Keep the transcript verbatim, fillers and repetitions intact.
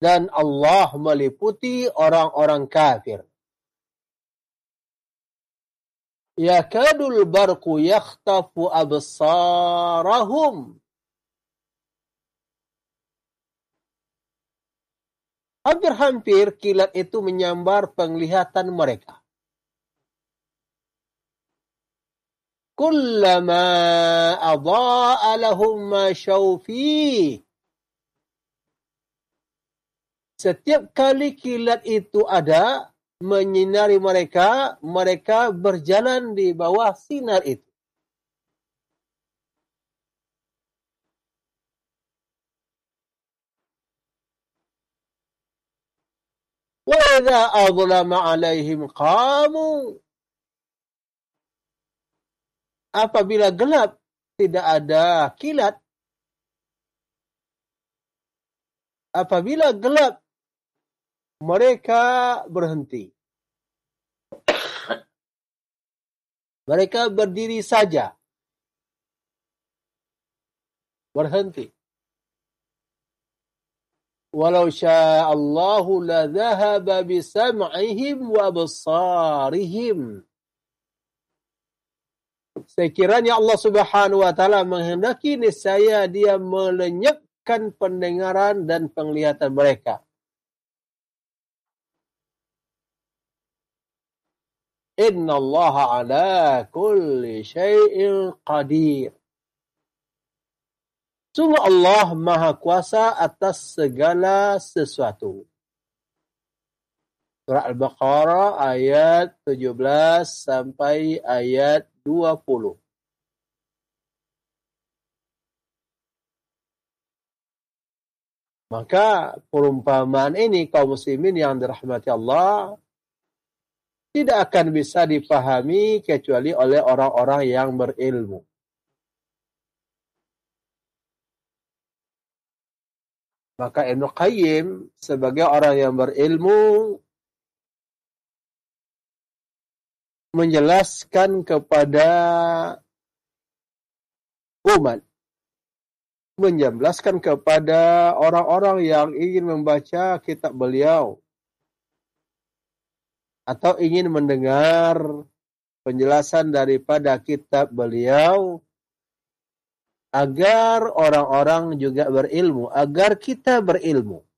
dan Allah meliputi orang-orang kafir. Yakadul barqu yakhtafu absarahum. Hampir-hampir kilat itu menyambar penglihatan mereka. Kullama adha'a lahum ma syaufi. Setiap kali kilat itu ada, menyinari mereka, mereka berjalan di bawah sinar itu. Wa idza adlama 'alaihim qamu. Apabila gelap, tidak ada kilat. Apabila gelap, mereka berhenti. Mereka berdiri saja. Berhenti. Walau sya'allahu la dhahaba bisam'ihim wa absarihim. Sekiranya Allah Subhanahu wa taala menghendaki, niscaya Dia melenyapkan pendengaran dan penglihatan mereka. Inna Allah ala kulli syai'in qadir. Sungguh Allah Maha Kuasa atas segala sesuatu. Surah Al-Baqarah ayat tujuh belas sampai ayat dua puluh. Maka perumpamaan ini kaum muslimin yang dirahmati Allah tidak akan bisa dipahami kecuali oleh orang-orang yang berilmu. Maka Ibnu Qayyim sebagai orang yang berilmu menjelaskan kepada umat, menjelaskan kepada orang-orang yang ingin membaca kitab beliau atau ingin mendengar penjelasan daripada kitab beliau, agar orang-orang juga berilmu, agar kita berilmu.